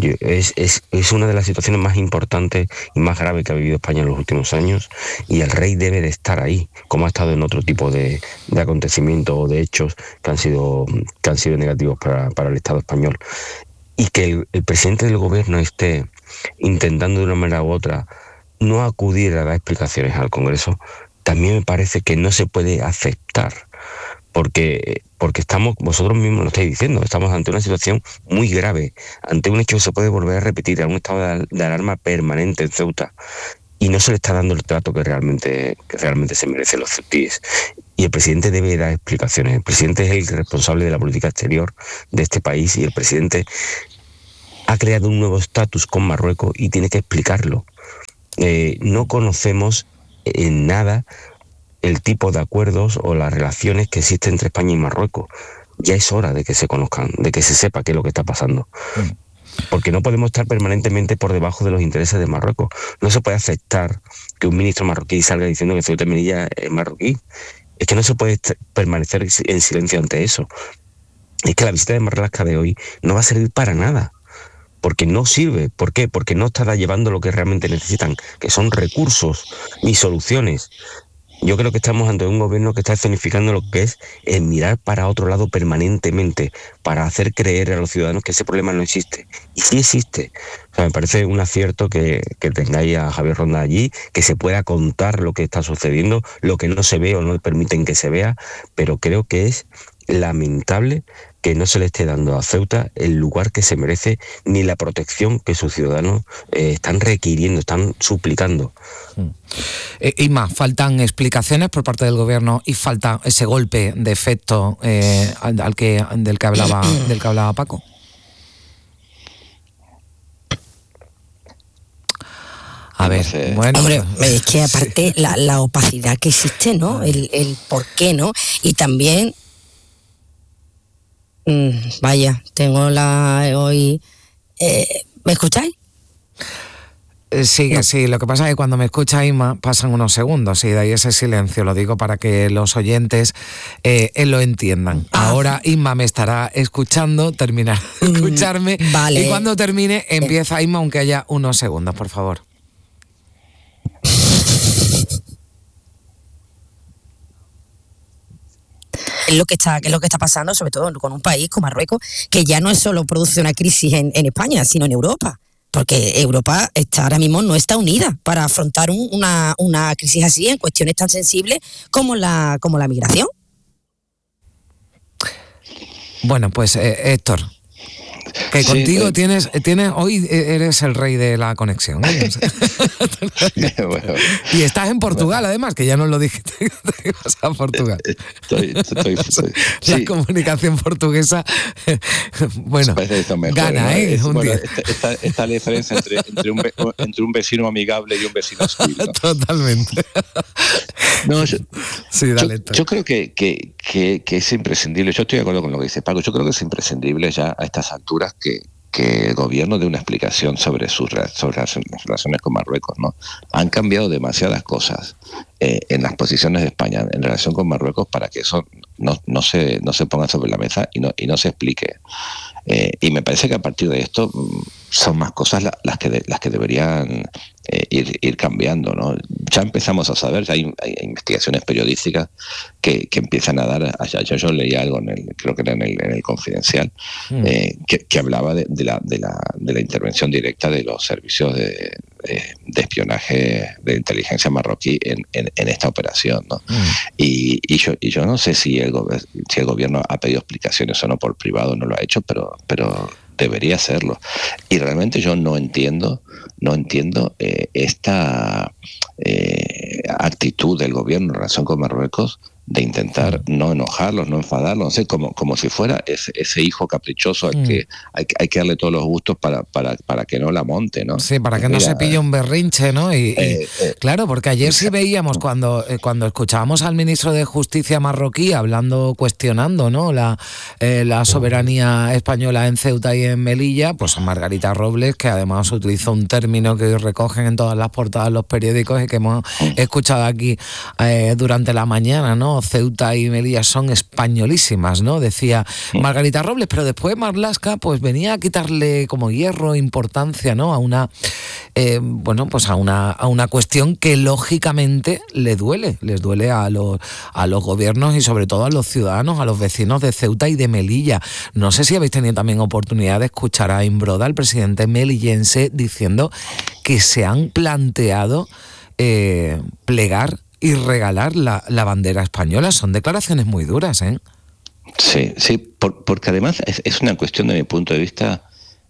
Es una de las situaciones más importantes y más graves que ha vivido España en los últimos años, y el rey debe de estar ahí, como ha estado en otro tipo de acontecimientos o de hechos que han sido negativos para el Estado español. Y que el presidente del gobierno esté intentando de una manera u otra no acudir a dar explicaciones al Congreso, también me parece que no se puede aceptar, porque estamos, vosotros mismos lo estáis diciendo, estamos ante una situación muy grave, ante un hecho que se puede volver a repetir, a un estado de alarma permanente en Ceuta, y no se le está dando el trato que realmente se merecen los ceutíes. Y el presidente debe dar explicaciones. El presidente es el responsable de la política exterior de este país, y el presidente ha creado un nuevo estatus con Marruecos y tiene que explicarlo. No conocemos en nada el tipo de acuerdos o las relaciones que existen entre España y Marruecos. Ya es hora de que se conozcan, de que se sepa qué es lo que está pasando. Porque no podemos estar permanentemente por debajo de los intereses de Marruecos. No se puede aceptar que un ministro marroquí salga diciendo que Ceuta y Melilla es marroquí. Es que no se puede permanecer en silencio ante eso. Es que la visita de Marlaska de hoy no va a servir para nada, porque no sirve. ¿Por qué? Porque no está llevando lo que realmente necesitan, que son recursos y soluciones. Yo creo que estamos ante un gobierno que está escenificando lo que es el mirar para otro lado permanentemente, para hacer creer a los ciudadanos que ese problema no existe. Y sí existe. O sea, me parece un acierto que tengáis a Javier Ronda allí, que se pueda contar lo que está sucediendo, lo que no se ve o no permiten que se vea, pero creo que es lamentable que no se le esté dando a Ceuta el lugar que se merece, ni la protección que sus ciudadanos están requiriendo, están suplicando. Inma, faltan explicaciones por parte del gobierno y falta ese golpe de efecto del que hablaba Paco. A ver, bueno. Hombre, es que aparte la opacidad que existe, ¿no? El por qué, ¿no? Y también vaya, tengo hoy... ¿Me escucháis? Sí, no. Sí, lo que pasa es que cuando me escucha Inma pasan unos segundos y de ahí ese silencio, lo digo para que los oyentes lo entiendan. Ahora Inma me estará escuchando, terminará de escucharme, vale. Y cuando termine empieza Inma, aunque haya unos segundos, por favor. Es lo que está pasando, sobre todo con un país como Marruecos, que ya no es solo produce una crisis en España, sino en Europa. Porque Europa ahora mismo no está unida para afrontar una crisis así en cuestiones tan sensibles como la migración. Bueno, pues Héctor, que sí, contigo tienes hoy eres el rey de la conexión, ¿eh? Bueno. Y estás en Portugal, además, que ya nos lo dijiste, que ibas a Portugal. Estoy la comunicación portuguesa, bueno, mejor, gana, ¿no? Bueno, está la diferencia entre un vecino amigable y un vecino hostil, ¿no? Totalmente. No, sí, dale, yo creo que es imprescindible. Yo estoy de acuerdo con lo que dice Paco. Yo creo que es imprescindible ya a estas alturas que el gobierno dé una explicación sobre las relaciones con Marruecos, ¿no? Han cambiado demasiadas cosas en las posiciones de España en relación con Marruecos para que eso no se ponga sobre la mesa y no se explique. Y me parece que a partir de esto son más cosas las que deberían ir cambiando, ¿no? Ya empezamos a saber, ya hay investigaciones periodísticas que empiezan a dar. Yo leí algo creo que era en el Confidencial, que hablaba de la intervención directa de los servicios de espionaje de inteligencia marroquí en esta operación, ¿no? Y yo no sé si el gobierno ha pedido explicaciones o no por privado, no lo ha hecho, pero debería hacerlo. Y realmente yo no entiendo esta actitud del gobierno en relación con Marruecos de intentar no enojarlos, no enfadarlos, no sé, como si fuera ese hijo caprichoso al que hay que darle todos los gustos para que no la monte, ¿no? Sí, para que no se pille un berrinche, ¿no? Y claro, porque ayer sí veíamos cuando escuchábamos al ministro de Justicia marroquí cuestionando, ¿no? La soberanía española en Ceuta y en Melilla, pues Margarita Robles, que además utilizó un término que recogen en todas las portadas los periódicos y que hemos escuchado aquí durante la mañana, ¿no? ¿no? Ceuta y Melilla son españolísimas, ¿no? Decía Margarita Robles, pero después Marlaska pues venía a quitarle como hierro, importancia, ¿no? A una pues a una cuestión que lógicamente les duele a los gobiernos y sobre todo a los ciudadanos, a los vecinos de Ceuta y de Melilla. No sé si habéis tenido también oportunidad de escuchar a Imbroda, el presidente melillense, diciendo que se han planteado plegar y regalar la bandera española. Son declaraciones muy duras, ¿eh? Sí, porque además es una cuestión de mi punto de vista,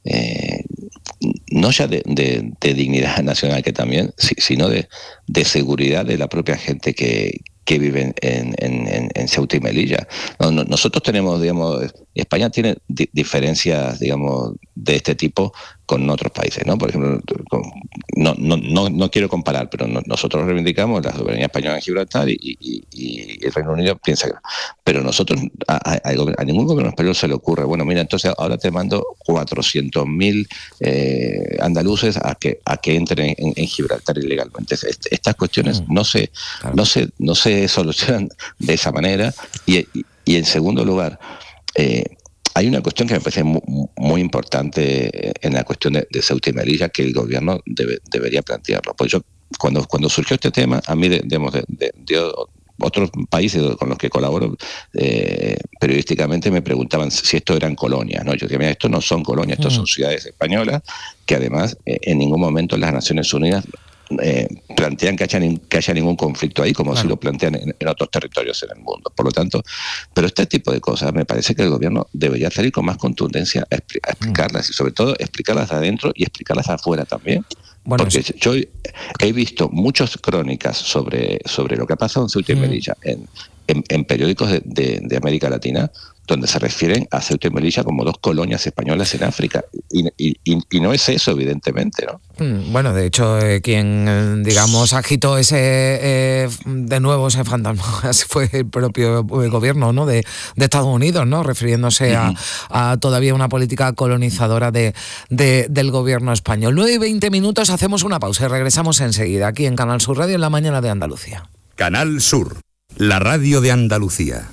no ya de dignidad nacional, que también, sino de seguridad de la propia gente que vive en Ceuta y Melilla. Nosotros tenemos, digamos, España tiene diferencias, digamos, de este tipo con otros países, ¿no? Por ejemplo, no quiero comparar, pero nosotros reivindicamos la soberanía española en Gibraltar y el Reino Unido piensa que... Pero nosotros, a ningún gobierno español se le ocurre, bueno, mira, entonces ahora te mando 400.000 andaluces a que entren en Gibraltar ilegalmente. Estas cuestiones no se solucionan de esa manera. Y en segundo lugar, hay una cuestión que me parece muy importante en la cuestión de Ceuta y Melilla, que el gobierno debería plantearlo. Pues yo, cuando surgió este tema, a mí de otros países con los que colaboro periodísticamente me preguntaban si esto eran colonias, ¿no? Yo decía, mira, esto no son colonias, esto son ciudades españolas, que además en ningún momento las Naciones Unidas plantean que haya ningún conflicto ahí, como si lo plantean en otros territorios en el mundo. Por lo tanto, pero este tipo de cosas me parece que el gobierno debería salir con más contundencia a explicarlas, y sobre todo explicarlas adentro y explicarlas afuera también. Bueno, porque yo he visto muchas crónicas sobre lo que ha pasado en Ceuta y Melilla en periódicos de América Latina, donde se refieren a Ceuta y Melilla como dos colonias españolas en África. Y no es eso, evidentemente, ¿no? Bueno, de hecho, quien, digamos, agitó de nuevo ese fantasma fue el propio gobierno, ¿no? de Estados Unidos, ¿no? Refiriéndose a todavía una política colonizadora del gobierno español. 9:20, hacemos una pausa y regresamos enseguida aquí en Canal Sur Radio en la mañana de Andalucía. Canal Sur, la radio de Andalucía.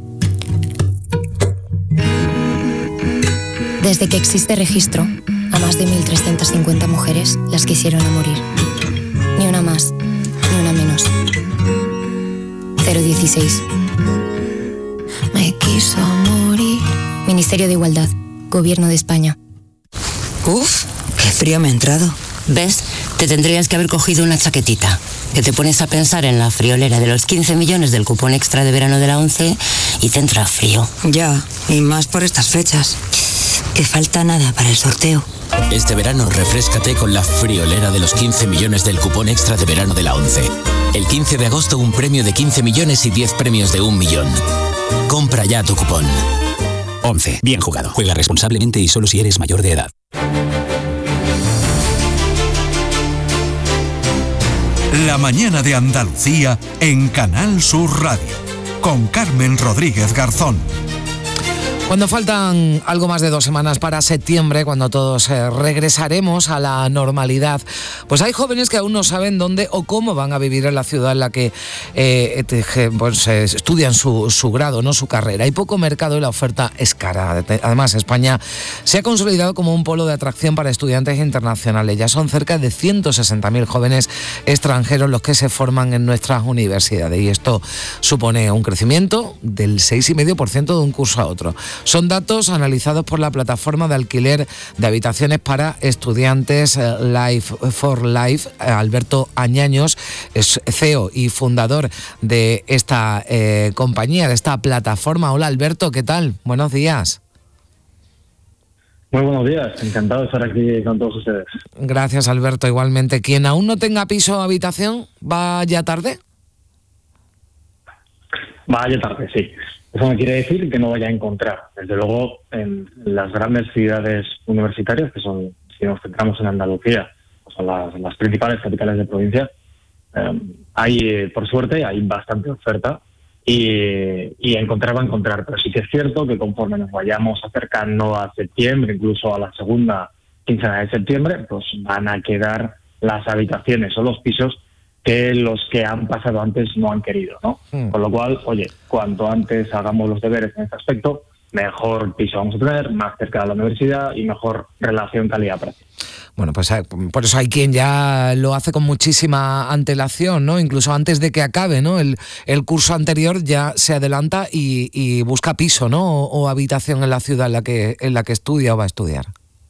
Desde que existe registro, a más de 1.350 mujeres las quisieron a morir. Ni una más, ni una menos. 016. Me quiso morir. Ministerio de Igualdad, Gobierno de España. Uf, qué frío me ha entrado. ¿Ves? Te tendrías que haber cogido una chaquetita. Que te pones a pensar en la friolera de los 15 millones del cupón extra de verano de la ONCE y te entra frío. Ya, y más por estas fechas. Que falta nada para el sorteo. Este verano refréscate con la friolera de los 15 millones del cupón extra de verano de la ONCE. El 15 de agosto un premio de 15 millones y 10 premios de 1 millón. Compra ya tu cupón. ONCE, bien jugado. Juega responsablemente y solo si eres mayor de edad. La mañana de Andalucía en Canal Sur Radio, con Carmen Rodríguez Garzón. Cuando faltan algo más de 2 semanas para septiembre, cuando todos regresaremos a la normalidad, pues hay jóvenes que aún no saben dónde o cómo van a vivir en la ciudad en la que estudian su grado, no su carrera. Hay poco mercado y la oferta es cara. Además, España se ha consolidado como un polo de atracción para estudiantes internacionales. Ya son cerca de 160.000 jóvenes extranjeros los que se forman en nuestras universidades, y esto supone un crecimiento del 6,5% de un curso a otro. Son datos analizados por la plataforma de alquiler de habitaciones para estudiantes Life for Life. Alberto Añaños es CEO y fundador de esta compañía, de esta plataforma. Hola Alberto, ¿qué tal? Buenos días. Muy buenos días, encantado de estar aquí con todos ustedes. Gracias Alberto, igualmente. Quien aún no tenga piso o habitación, ¿va ya tarde? Va ya tarde, sí. Eso no quiere decir que no vaya a encontrar. Desde luego, en las grandes ciudades universitarias, que son, si nos centramos en Andalucía, son las principales capitales de provincia, hay, por suerte, hay bastante oferta y encontrar va a encontrar. Pero sí que es cierto que conforme nos vayamos acercando a septiembre, incluso a la segunda quincena de septiembre, pues van a quedar las habitaciones o los pisos que los que han pasado antes no han querido, ¿no? Con lo cual, oye, cuanto antes hagamos los deberes en este aspecto, mejor piso vamos a tener, más cerca de la universidad y mejor relación calidad-precio. Bueno, pues por eso hay quien ya lo hace con muchísima antelación, ¿no? Incluso antes de que acabe, ¿no? El curso anterior ya se adelanta y busca piso, ¿no? O habitación en la ciudad en la que estudia o va a estudiar.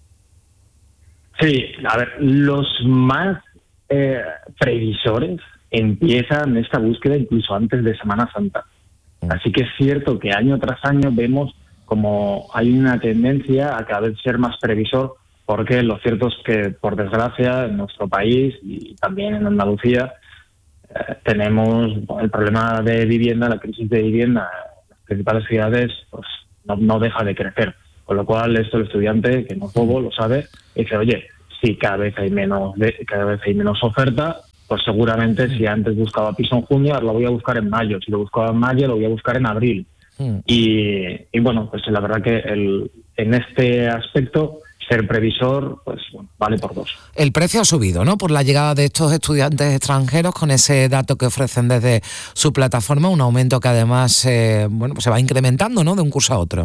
Sí, a ver, los más previsores empiezan esta búsqueda incluso antes de Semana Santa. Así que es cierto que año tras año vemos como hay una tendencia a cada vez ser más previsor, porque lo cierto es que, por desgracia, en nuestro país y también en Andalucía tenemos el problema de vivienda, la crisis de vivienda en las principales ciudades pues no deja de crecer. Con lo cual, esto el estudiante, que no es bobo, lo sabe, y dice, oye, si cada vez hay menos oferta, pues seguramente si antes buscaba piso en junio, ahora lo voy a buscar en mayo. Si lo buscaba en mayo, lo voy a buscar en abril. Y bueno, pues la verdad que en este aspecto ser previsor, pues bueno, vale por dos. El precio ha subido, ¿no? Por la llegada de estos estudiantes extranjeros, con ese dato que ofrecen desde su plataforma, un aumento que además pues se va incrementando, ¿no? De un curso a otro.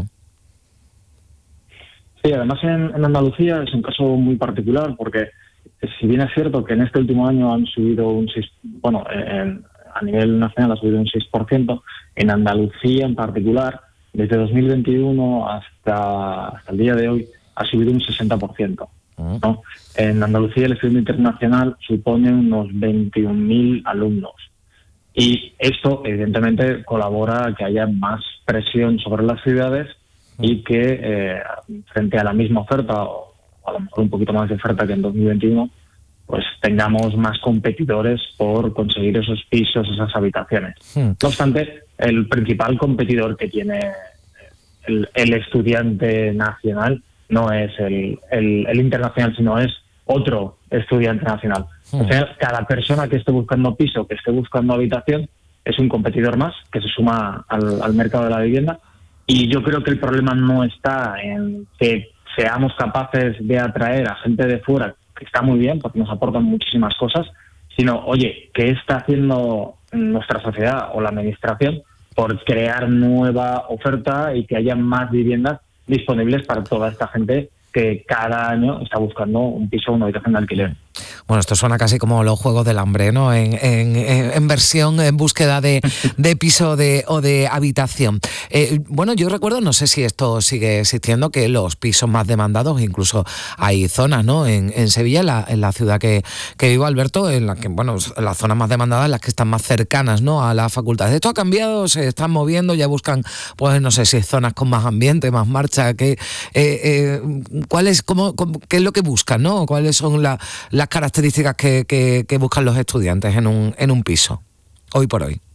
Sí, además en Andalucía es un caso muy particular, porque si bien es cierto que en este último año han subido un 6%, a nivel nacional ha subido un 6%, en Andalucía en particular, desde 2021 hasta el día de hoy, ha subido un 60%. ¿no? En Andalucía el estudiante internacional supone unos 21.000 alumnos. Y esto, evidentemente, colabora a que haya más presión sobre las ciudades y que, frente a la misma oferta, o a lo mejor un poquito más de oferta que en 2021, pues tengamos más competidores por conseguir esos pisos, esas habitaciones. No obstante, el principal competidor que tiene el estudiante nacional no es el internacional, sino es otro estudiante nacional. O sea, cada persona que esté buscando piso, que esté buscando habitación, es un competidor más que se suma al mercado de la vivienda. Y yo creo que el problema no está en que seamos capaces de atraer a gente de fuera, que está muy bien porque nos aportan muchísimas cosas, sino, oye, ¿qué está haciendo nuestra sociedad o la administración por crear nueva oferta y que haya más viviendas disponibles para toda esta gente que cada año está buscando un piso o una habitación de alquiler? Bueno, esto suena casi como los Juegos del Hambre, ¿no? En versión, en búsqueda de piso o de habitación. Bueno, yo recuerdo, no sé si esto sigue existiendo, que los pisos más demandados, incluso hay zonas, ¿no? En Sevilla, en la ciudad que vivo, Alberto, en la que, bueno, las zonas más demandadas, las que están más cercanas, ¿no? A las facultades. Esto ha cambiado, se están moviendo, ya buscan, pues no sé si zonas con más ambiente, más marcha, ¿qué es lo que buscan, ¿no? ¿Cuáles son las características que buscan los estudiantes en un piso, hoy por hoy?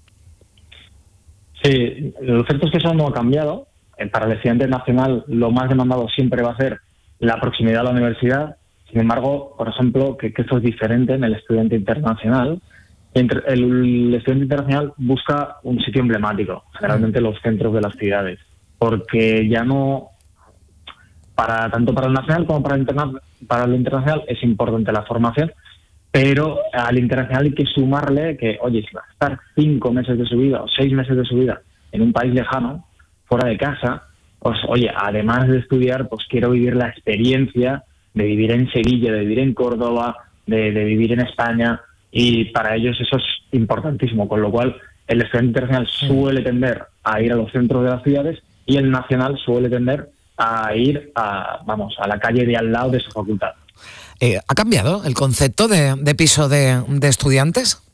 Sí, lo cierto es que eso no ha cambiado. Para el estudiante nacional lo más demandado siempre va a ser la proximidad a la universidad. Sin embargo, por ejemplo, que esto es diferente en el estudiante internacional. El estudiante internacional busca un sitio emblemático, generalmente los centros de las ciudades, porque ya no... tanto para el nacional como para el internacional es importante la formación, pero al internacional hay que sumarle que, oye, si va a estar 5 meses de su vida o 6 meses de su vida en un país lejano, fuera de casa, pues oye, además de estudiar, pues quiero vivir la experiencia de vivir en Sevilla, de vivir en Córdoba, de vivir en España, y para ellos eso es importantísimo, con lo cual el estudiante internacional suele tender a ir a los centros de las ciudades y el nacional suele tender a ir a la calle de al lado de su facultad. ¿Ha cambiado el concepto de piso de estudiantes?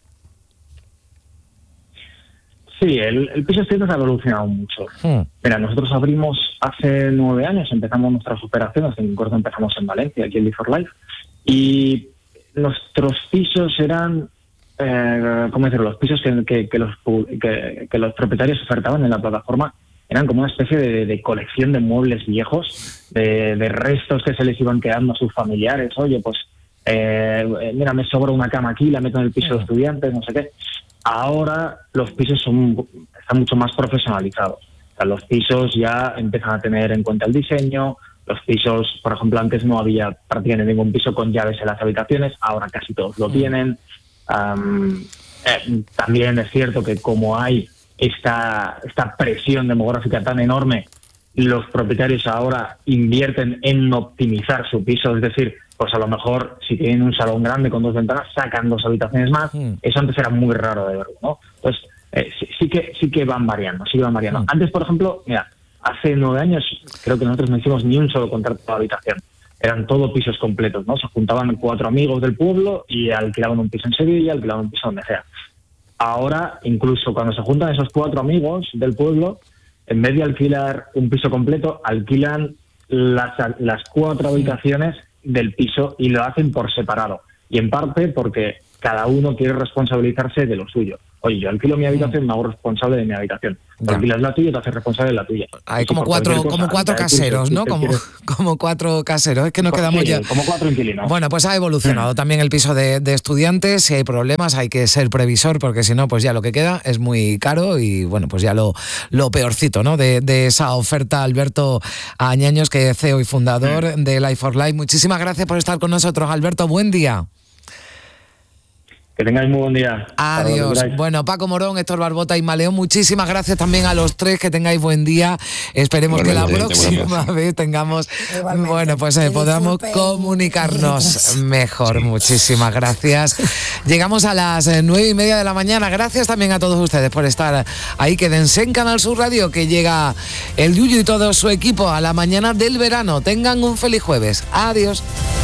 Sí, el piso de estudiantes ha evolucionado mucho. Mira, nosotros abrimos hace 9 años, empezamos nuestras operaciones, en concreto empezamos en Valencia, aquí en Live for Life, y nuestros pisos eran, ¿cómo decirlo? Los pisos que los propietarios ofertaban en la plataforma eran como una especie de colección de muebles viejos, de restos que se les iban quedando a sus familiares. Oye, pues mira, me sobra una cama aquí, la meto en el piso de estudiantes, no sé qué. Ahora los pisos están mucho más profesionalizados. O sea, los pisos ya empiezan a tener en cuenta el diseño. Los pisos, por ejemplo, antes no había prácticamente ningún piso con llaves en las habitaciones, ahora casi todos lo tienen. También es cierto que como hay esta presión demográfica tan enorme, los propietarios ahora invierten en optimizar su piso, es decir, pues a lo mejor si tienen un salón grande con 2 ventanas, sacan 2 habitaciones más. Eso antes era muy raro de verlo, ¿no? Entonces, sí que van variando, Antes, por ejemplo, mira, hace 9 años creo que nosotros no hicimos ni un solo contrato de habitación. Eran todo pisos completos, ¿no? Se juntaban 4 amigos del pueblo y alquilaban un piso en Sevilla, alquilaban un piso donde sea. Ahora, incluso cuando se juntan esos 4 amigos del pueblo, en vez de alquilar un piso completo, alquilan las 4 habitaciones del piso y lo hacen por separado. Y en parte porque cada uno quiere responsabilizarse de lo suyo. Oye, yo alquilo mi habitación, me hago responsable de mi habitación. Tú alquilas la tuya y te haces responsable de la tuya. Hay como cuatro caseros, ¿no? Como 4 caseros. Es que nos quedamos ya... Como 4 inquilinos. Bueno, pues ha evolucionado también el piso de estudiantes. Si hay problemas hay que ser previsor, porque si no, pues ya lo que queda es muy caro y, bueno, pues ya lo peorcito, ¿no? De esa oferta. Alberto Añaños, que es CEO y fundador de Life for Life. Muchísimas gracias por estar con nosotros, Alberto. Buen día. Que tengáis muy buen día. Adiós. Bueno, Paco Morón, Héctor Barbota y Maleón, muchísimas gracias también a los 3, que tengáis buen día. Esperemos que la próxima vez tengamos, bueno, pues podamos comunicarnos mejor. Muchísimas gracias. Llegamos a las 9:30 de la mañana. Gracias también a todos ustedes por estar ahí. Quédense en Canal Sur Radio, que llega el Yuyu y todo su equipo a la mañana del verano. Tengan un feliz jueves. Adiós.